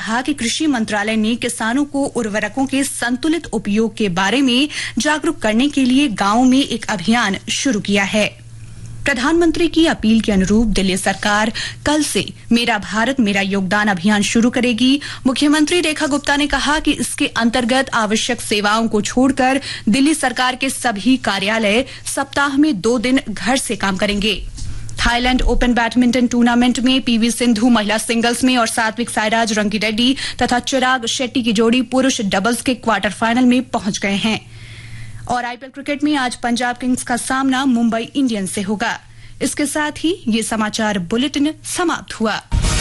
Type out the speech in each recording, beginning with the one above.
कहा कि कृषि मंत्रालय ने किसानों को उर्वरकों के संतुलित उपयोग के बारे में जागरूक करने के लिए गांवों में एक अभियान शुरू किया है। प्रधानमंत्री की अपील के अनुरूप दिल्ली सरकार कल से मेरा भारत मेरा योगदान अभियान शुरू करेगी। मुख्यमंत्री रेखा गुप्ता ने कहा कि इसके अंतर्गत आवश्यक सेवाओं को छोड़कर दिल्ली सरकार के सभी कार्यालय सप्ताह में 2 दिन घर से काम करेंगे। थाईलैंड ओपन बैडमिंटन टूर्नामेंट में पीवी सिंधु महिला सिंगल्स में और सात्विक साईराज रंकीरेड्डी तथा चिराग शेट्टी की जोड़ी पुरुष डबल्स के क्वार्टर फाइनल में पहुंच गए हैं। और आईपीएल क्रिकेट में आज पंजाब किंग्स का सामना मुंबई इंडियंस से होगा। इसके साथ ही ये समाचार बुलेटिन समाप्त हुआ।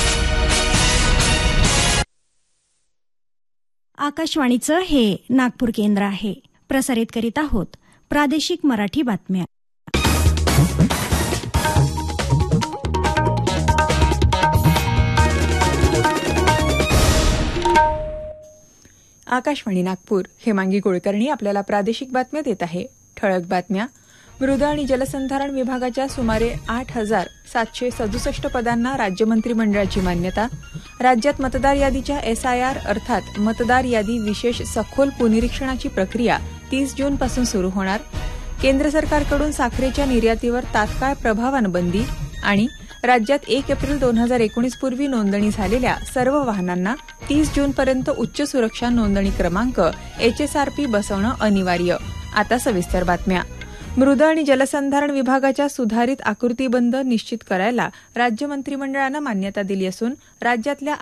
आकाशवाणीचं हे नागपूर केंद्र आहे। प्रसारित करीत आहोत प्रादेशिक मराठी बातम्या। आकाशवाणी नागपूर, हेमांगी कुलकर्णी आपल्याला प्रादेशिक बातम्या देत आहे। ठळक बातम्या। मृद आणि जलसंधारण विभागाच्या सुमारे 8,767 पदांना राज्य मंत्रिमंडळाची मान्यता। राज्यात मतदार यादीच्या एसआयआर अर्थात मतदार यादी विशेष सखोल पुनरीक्षणाची प्रक्रिया 30 जूनपासून सुरू होणार। केंद्र सरकारकडून साखरेच्या निर्यातीवर तात्काळ प्रभावानं बंदी आणि राज्यात 1 एप्रिल 2019 पूर्वी नोंदणी झालेल्या सर्व वाहनांना 30 जूनपर्यंत उच्च सुरक्षा नोंदणी क्रमांक HSRP बसवणं अनिवार्य। आता सविस्तर बातम्या। मृद आणि जलसंधारण विभागाच्या सुधारित आकृतीबंध निश्चित करायला राज्य मंत्रिमंडळानं मान्यता दिली असून राज्यातल्या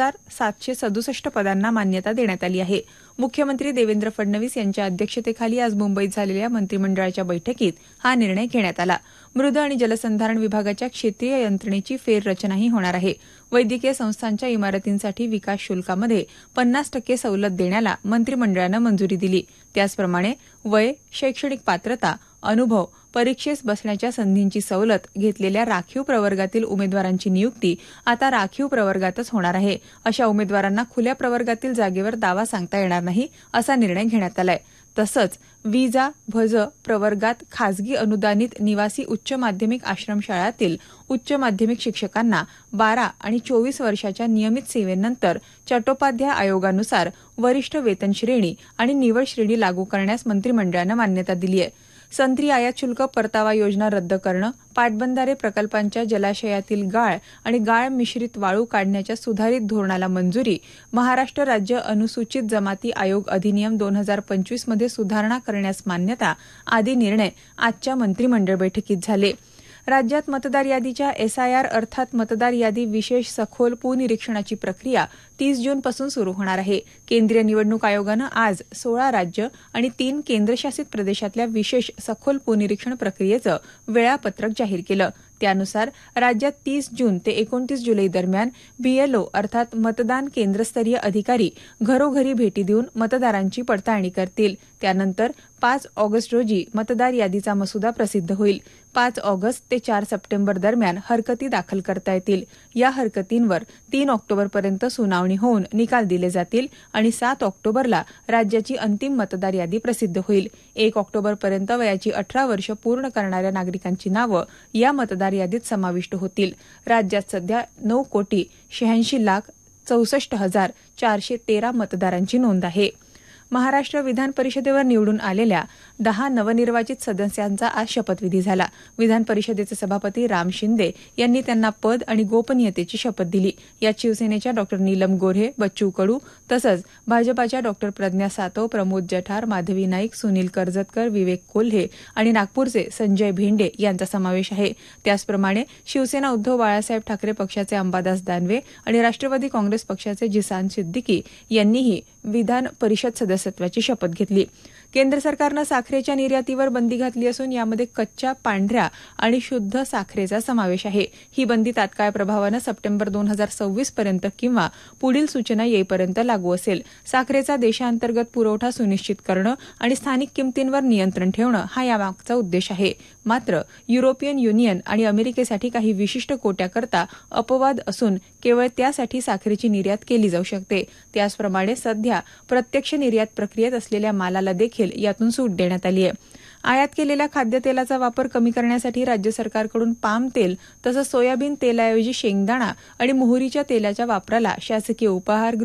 8,767 पदांना मान्यता देण्यात आली आहे। मुख्यमंत्री देवेंद्र फडणवीस यांच्या अध्यक्षतेखाली आज मुंबईत झालेल्या मंत्रिमंडळाच्या बैठकीत हा निर्णय घेण्यात आला। मृद आणि जलसंधारण विभागाच्या क्षेत्रीय यंत्रणेची फेररचनाही होणार आहे। वैद्यकीय संस्थांच्या इमारतींसाठी विकास शुल्कामध्ये 50% सवलत देण्याला मंत्रिमंडळानं मंजुरी दिली। त्याचप्रमाणे वय, शैक्षणिक पात्रता, अनुभव, परीक्षेस बसण्याच्या संधींची सवलत घेतलेल्या राखीव प्रवर्गातील उमेदवारांची नियुक्ती आता राखीव प्रवर्गातच होणार आहे। अशा उमेदवारांना खुल्या प्रवर्गातील जागेवर दावा सांगता येणार नाही, असा निर्णय घेण्यात आलाय। तसंच विजा भज प्रवर्गात खासगी अनुदानित निवासी उच्च माध्यमिक आश्रमशाळातील उच्च माध्यमिक शिक्षकांना 12 आणि 24 वर्षाच्या नियमित सेवेनंतर चट्टोपाध्याय आयोगानुसार वरिष्ठ वेतन श्रेणी आणि निवड श्रेणी लागू करण्यास मंत्रिमंडळानं मान्यता दिली आहे। संत्री आयात शुल्क परतावा योजना रद्द करणं, पाटबंधारे प्रकल्पांच्या जलाशयातील गाळ आणि गाळ मिश्रित वाळू काढण्याच्या सुधारित धोरणाला मंजुरी, महाराष्ट्र राज्य अनुसूचित जमाती आयोग अधिनियम 2025 मध्ये सुधारणा करण्यास मान्यता आदी निर्णय आजच्या मंत्रिमंडळ बैठकीत झाले। राज्यात मतदार यादीच्या एसआयआर अर्थात मतदार यादी विशेष सखोल पुनरीक्षणाची प्रक्रिया 30 जूनपासून सुरू होणार आहे। केंद्रीय निवडणूक आयोगानं आज 16 राज्य आणि 3 केंद्रशासित प्रदेशातल्या विशेष सखोल पुनरीक्षण प्रक्रियेचं वेळापत्रक जाहीर केलं। त्यानुसार राज्यात 30 जून ते 29 जुलै दरम्यान बीएलओ अर्थात मतदान केंद्रस्तरीय अधिकारी घरोघरी भेटी देऊन मतदारांची पडताळणी करतील। त्यानंतर 5 ऑगस्ट रोजी मतदार यादीचा मसुदा प्रसिद्ध होईल। 5 ऑगस्ट ते 4 सप्टेंबर दरम्यान हरकती दाखल करता येतील। या हरकतींवर 3 ऑक्टोबरपर्यंत सुनावणी होऊन निकाल दिले जातील आणि 7 ऑक्टोबरला राज्याची अंतिम मतदार यादी प्रसिद्ध होईल। 1 ऑक्टोबरपर्यंत वयाची 18 वर्ष पूर्ण करणाऱ्या नागरिकांची नावं या मतदार यादीत समाविष्ट होतील। राज्यात सध्या 9,86,64,413 मतदारांची नोंद आहे। महाराष्ट्र विधान परिषदेवर निवडून आलेल्या 10 नवनिर्वाचित सदस्यांचा आज शपथविधी झाला। विधान परिषदेचे सभापती राम शिंदे यांनी त्यांना पद आणि गोपनीयतेची शपथ दिली। यात शिवसेनेच्या डॉ नीलम गोऱ्हे, बच्चू कडू तसंच भाजपाच्या डॉ प्रज्ञा सातव, प्रमोद जठार, माधवी नाईक, सुनील कर्जतकर, विवेक कोल्हे आणि नागपूरचे संजय भेंडे यांचा समावेश आहे। त्याचप्रमाणे शिवसेना उद्धव बाळासाहेब ठाकरे पक्षाचे अंबादास दानवे आणि राष्ट्रवादी काँग्रेस पक्षाचे जिसान सिद्दीकी यांनीही विधान परिषद सदस्यत्वाची शपथ घेतली। केंद्र सरकारनं साखरेच्या निर्यातीवर बंदी घातली असून यामध्ये कच्च्या, पांढऱ्या आणि शुद्ध साखरेचा समावेश आहे। ही बंदी तात्काळ प्रभावानं सप्टेंबर 2026 पर्यंत किंवा पुढील सूचना येईपर्यंत लागू असेल। साखरेचा देशांतर्गत पुरवठा सुनिश्चित करणं आणि स्थानिक किमतींवर नियंत्रण ठेवणं हा यामागचा उद्देश आहे। मात्र युरोपियन युनियन आणि अमेरिकेसाठी काही विशिष्ट कोट्याकरता अपवाद असून केवळ त्यासाठी साखरेची निर्यात केली जाऊ शकते। त्याचप्रमाणे सध्या प्रत्यक्ष निर्यात प्रक्रियेत असलेल्या मालाला देखील यातून सूट देण्यात आली आहे। आयात केलेल्या खाद्यतेलाचा वापर कमी करण्यासाठी राज्य सरकारकडून पाम तेल तसंच सोयाबीन तेलाऐवजी शेंगदाणा आणि मोहरीच्या तेलाच्या वापराला शासकीय उपहारगृह